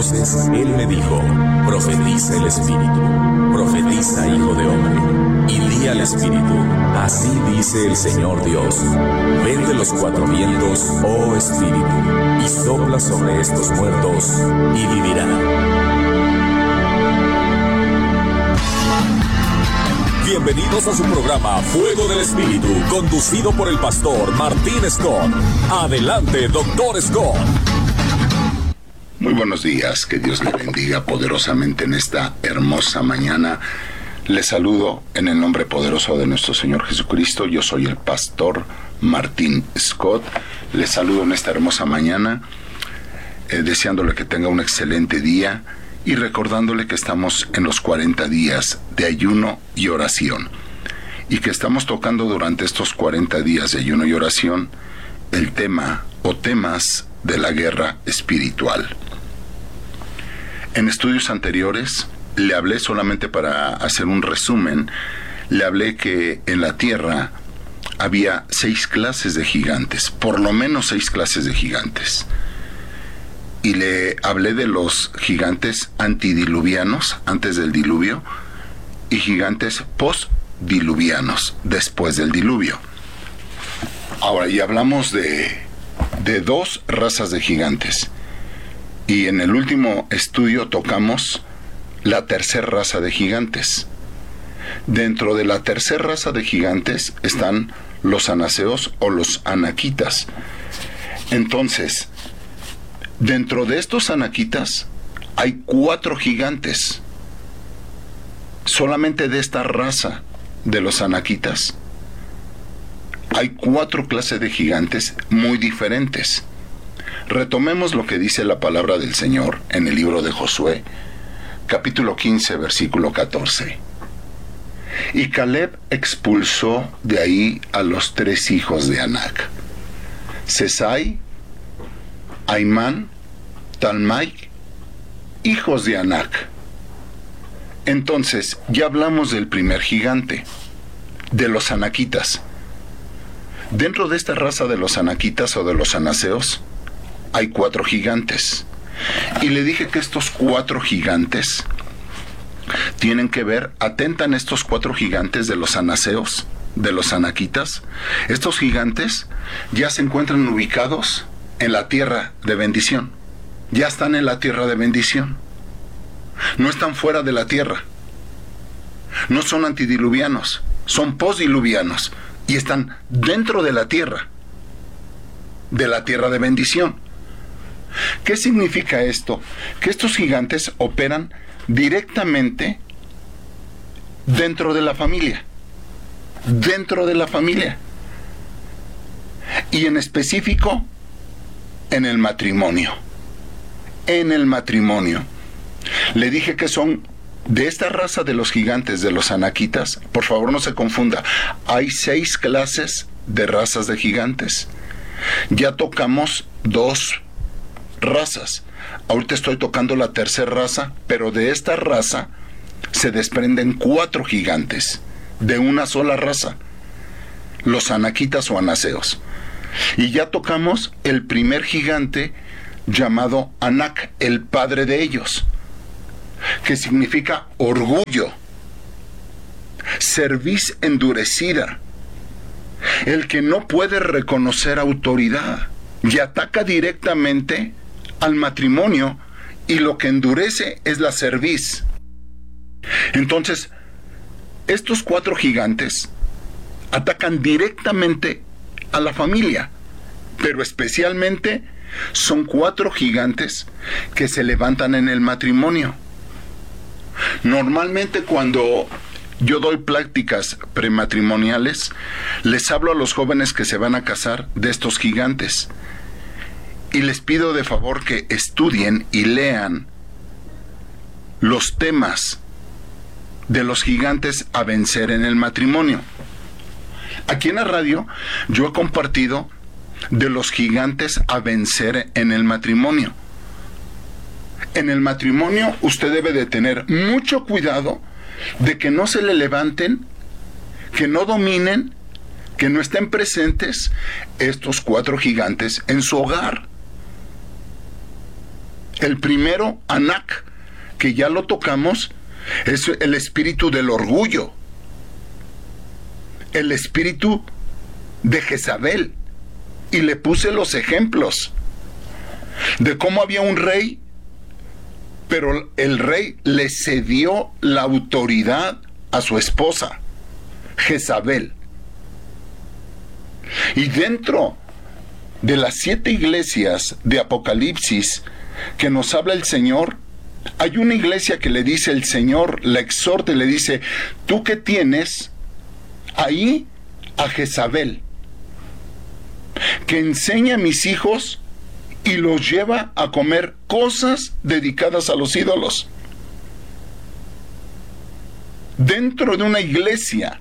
Entonces él me dijo: profetiza el Espíritu, profetiza, hijo de hombre, y di al Espíritu: así dice el Señor Dios, ven de los cuatro vientos, oh Espíritu, y sopla sobre estos muertos, y vivirán. Bienvenidos a su programa Fuego del Espíritu, conducido por el pastor Martín Scott. Adelante, doctor Scott. Muy buenos días, que Dios le bendiga poderosamente en esta hermosa mañana. Les saludo en el nombre poderoso de nuestro Señor Jesucristo. Yo soy el pastor Martín Scott. Les saludo en esta hermosa mañana, deseándole que tenga un excelente día y recordándole que estamos en los 40 días de ayuno y oración, y que estamos tocando durante estos 40 días de ayuno y oración el tema o temas de la guerra espiritual. En estudios anteriores le hablé, solamente para hacer un resumen, le hablé que en la tierra había 6 clases de gigantes, por lo menos 6 clases de gigantes. Y le hablé de los gigantes antidiluvianos, antes del diluvio, y gigantes postdiluvianos, después del diluvio. Ahora, y hablamos de 2 razas de gigantes. Y en el último estudio tocamos la tercera raza de gigantes. Dentro de la tercera raza de gigantes están los anaseos o los anaquitas. Entonces, dentro de estos anaquitas hay 4 gigantes. Solamente de esta raza de los anaquitas hay 4 clases de gigantes muy diferentes. Retomemos lo que dice la palabra del Señor en el libro de Josué, capítulo 15, versículo 14. Y Caleb expulsó de ahí a los 3 hijos de Anac: Sesai, Aimán, Talmai, hijos de Anac. Entonces, ya hablamos del primer gigante, de los anaquitas. Dentro de esta raza de los anaquitas o de los anaseos, hay 4 gigantes. Y le dije que estos 4 gigantes tienen que ver, atentan estos 4 gigantes de los anaseos, de los anaquitas. Estos gigantes ya se encuentran ubicados en la tierra de bendición. Ya están en la tierra de bendición. No están fuera de la tierra. No son antidiluvianos, son postdiluvianos, y están dentro de la tierra de bendición. ¿Qué significa esto? Que estos gigantes operan directamente dentro de la familia. Dentro de la familia. Y en específico, en el matrimonio. En el matrimonio. Le dije que son de esta raza de los gigantes, de los anaquitas. Por favor, no se confunda. Hay 6 clases de razas de gigantes. Ya tocamos 2 razas. Ahorita estoy tocando la tercera raza, pero de esta raza se desprenden 4 gigantes de una sola raza, los anaquitas o anaseos. Y ya tocamos el primer gigante, llamado Anac, el padre de ellos, que significa orgullo, cerviz endurecida, el que no puede reconocer autoridad, y ataca directamente al matrimonio, y lo que endurece es la cerviz. Entonces, estos 4 gigantes atacan directamente a la familia, pero especialmente son 4 gigantes que se levantan en el matrimonio. Normalmente, cuando yo doy pláticas prematrimoniales, les hablo a los jóvenes que se van a casar de estos gigantes, y les pido de favor que estudien y lean los temas de los gigantes a vencer en el matrimonio. Aquí en la radio yo he compartido de los gigantes a vencer en el matrimonio. En el matrimonio usted debe de tener mucho cuidado de que no se le levanten, que no dominen, que no estén presentes estos 4 gigantes en su hogar. El primero, Anak, que ya lo tocamos, es el espíritu del orgullo, el espíritu de Jezabel. Y le puse los ejemplos de cómo había un rey, pero el rey le cedió la autoridad a su esposa, Jezabel. Y dentro de las 7 iglesias de Apocalipsis que nos habla el Señor, hay una iglesia que le dice el Señor, la exhorta y le dice: tú que tienes ahí a Jezabel, que enseña a mis hijos y los lleva a comer cosas dedicadas a los ídolos. Dentro de una iglesia.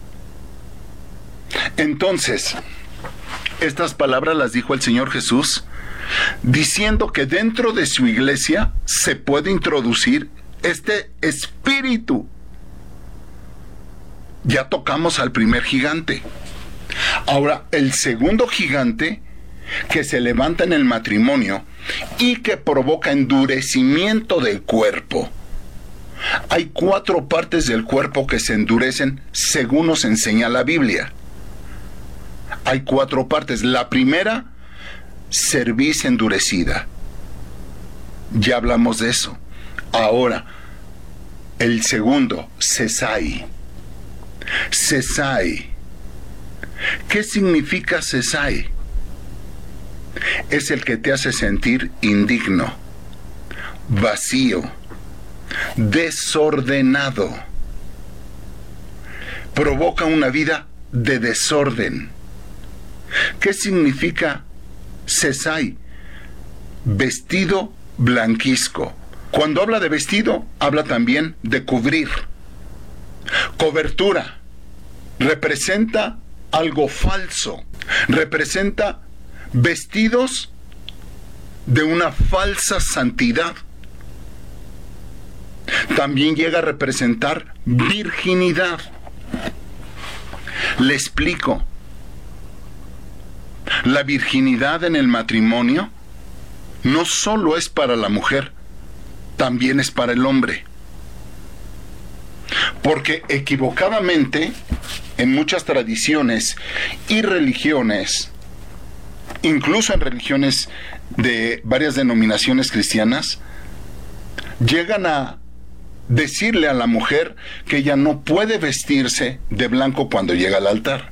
Entonces, estas palabras las dijo el Señor Jesús, diciendo que dentro de su iglesia se puede introducir este espíritu. Ya tocamos al primer gigante. Ahora, el segundo gigante que se levanta en el matrimonio y que provoca endurecimiento del cuerpo. Hay 4 partes del cuerpo que se endurecen según nos enseña la Biblia. Hay 4 partes. La primera, cerviz endurecida. Ya hablamos de eso. Ahora, el segundo, sesai. Sesai. ¿Qué significa sesai? Es el que te hace sentir indigno, vacío, desordenado. Provoca una vida de desorden. ¿Qué significa sesai? Vestido blanquizco. Cuando habla de vestido, habla también de cubrir. Cobertura. Representa algo falso. Representa vestidos de una falsa santidad. También llega a representar virginidad. Le explico. La virginidad en el matrimonio no solo es para la mujer, también es para el hombre. Porque equivocadamente, en muchas tradiciones y religiones, incluso en religiones de varias denominaciones cristianas, llegan a decirle a la mujer que ella no puede vestirse de blanco cuando llega al altar.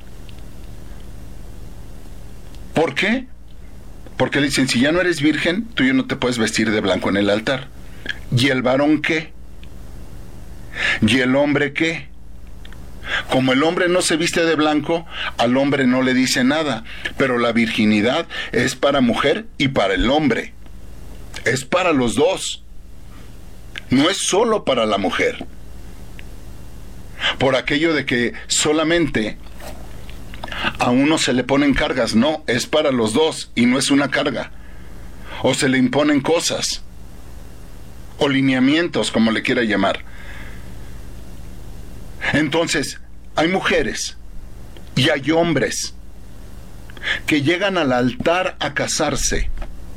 ¿Por qué? Porque le dicen, si ya no eres virgen, tú ya no te puedes vestir de blanco en el altar. ¿Y el varón qué? ¿Y el hombre qué? Como el hombre no se viste de blanco, al hombre no le dice nada, pero la virginidad es para mujer y para el hombre. Es para los dos. No es solo para la mujer. Por aquello de que solamente a uno se le ponen cargas, no, es para los dos y no es una carga. O se le imponen cosas, o lineamientos, como le quiera llamar. Entonces, hay mujeres y hay hombres que llegan al altar a casarse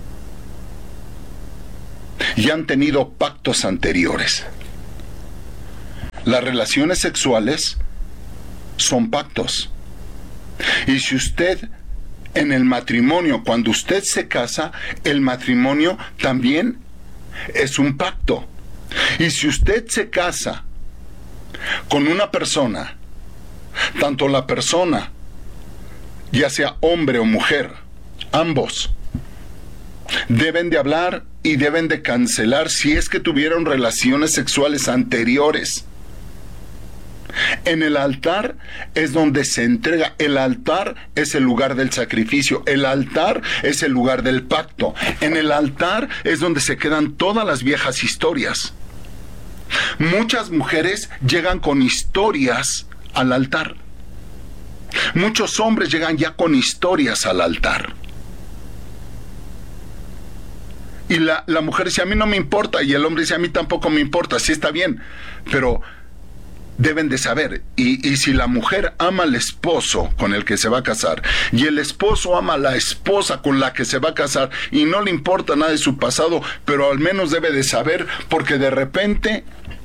y han tenido pactos anteriores. Las relaciones sexuales son pactos. Y si usted en el matrimonio, cuando usted se casa, el matrimonio también es un pacto. Y si usted se casa con una persona, tanto la persona, ya sea hombre o mujer, ambos deben de hablar y deben de cancelar si es que tuvieron relaciones sexuales anteriores. En el altar es donde se entrega. El altar es el lugar del sacrificio. El altar es el lugar del pacto. En el altar es donde se quedan todas las viejas historias. Muchas mujeres llegan con historias al altar. Muchos hombres llegan ya con historias al altar. Y la mujer dice, a mí no me importa. Y el hombre dice, a mí tampoco me importa. Sí, está bien. Pero deben de saber, y si la mujer ama al esposo con el que se va a casar, y el esposo ama a la esposa con la que se va a casar, y no le importa nada de su pasado, pero al menos debe de saber, porque de repente,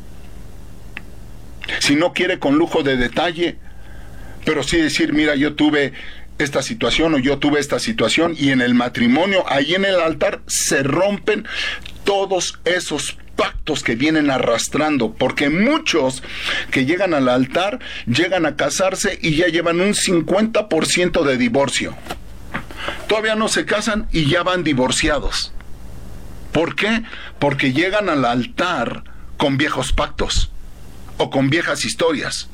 si no quiere con lujo de detalle, pero sí decir, mira, yo tuve esta situación o yo tuve esta situación, y en el matrimonio, ahí en el altar, se rompen todos esos pactos que vienen arrastrando, porque muchos que llegan al altar, llegan a casarse y ya llevan un 50% de divorcio. Todavía no se casan y ya van divorciados. ¿Por qué? Porque llegan al altar con viejos pactos o con viejas historias.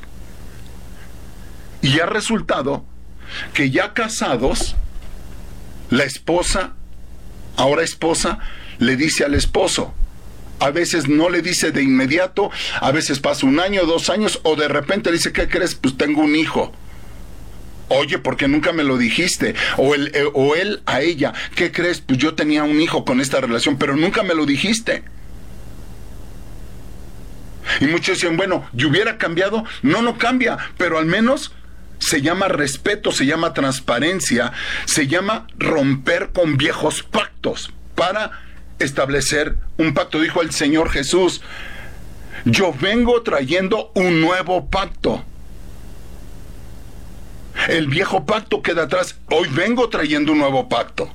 Y ha resultado que ya casados, la esposa, ahora esposa, le dice al esposo, a veces no le dice de inmediato, a veces pasa 1 año, 2 años, o de repente le dice, ¿qué crees? Pues tengo un hijo. Oye, ¿por qué nunca me lo dijiste? O él a ella, ¿qué crees? Pues yo tenía un hijo con esta relación, pero nunca me lo dijiste. Y muchos dicen, bueno, ¿y hubiera cambiado? No, no cambia, pero al menos se llama respeto, se llama transparencia, se llama romper con viejos pactos para establecer un pacto. Dijo el Señor Jesús, yo vengo trayendo un nuevo pacto. El viejo pacto queda atrás, hoy vengo trayendo un nuevo pacto.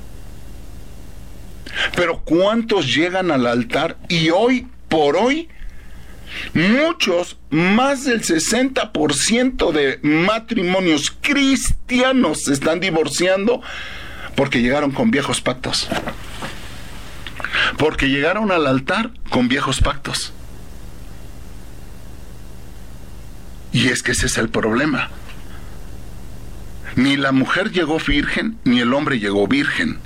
Pero ¿cuántos llegan al altar? Y hoy por hoy, muchos, más del 60% de matrimonios cristianos se están divorciando porque llegaron con viejos pactos. Porque llegaron al altar con viejos pactos. Y es que ese es el problema. Ni la mujer llegó virgen, ni el hombre llegó virgen.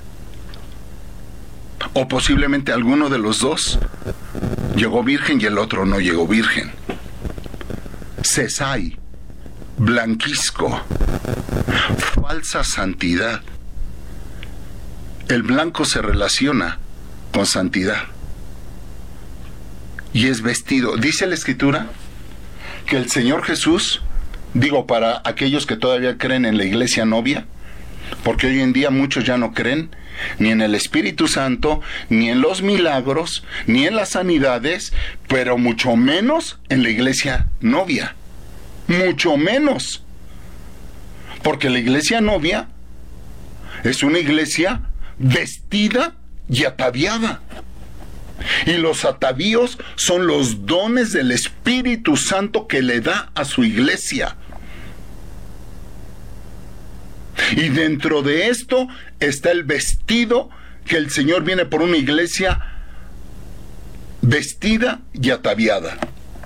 O posiblemente alguno de los dos llegó virgen y el otro no llegó virgen. Cesai, blanquisco, falsa santidad. El blanco se relaciona con santidad. Y es vestido. Dice la Escritura que el Señor Jesús, digo para aquellos que todavía creen en la iglesia novia, porque hoy en día muchos ya no creen ni en el Espíritu Santo, ni en los milagros, ni en las sanidades, pero mucho menos en la iglesia novia. Mucho menos. Porque la iglesia novia es una iglesia vestida y ataviada. Y los atavíos son los dones del Espíritu Santo que le da a su iglesia. Y dentro de esto está el vestido, que el Señor viene por una iglesia vestida y ataviada.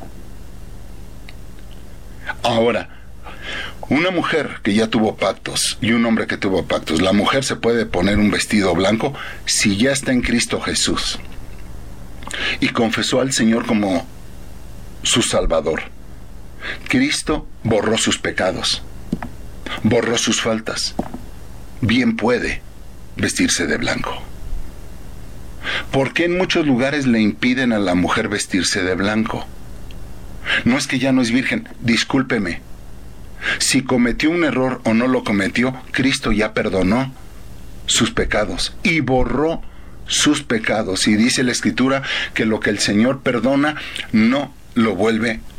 Ahora, una mujer que ya tuvo pactos y un hombre que tuvo pactos, la mujer se puede poner un vestido blanco si ya está en Cristo Jesús y confesó al Señor como su Salvador. Cristo borró sus pecados, borró sus faltas. Bien puede vestirse de blanco. ¿Por qué en muchos lugares le impiden a la mujer vestirse de blanco? No es que ya no es virgen, discúlpeme. Si cometió un error o no lo cometió, Cristo ya perdonó sus pecados y borró sus pecados. Y dice la Escritura que lo que el Señor perdona no lo vuelve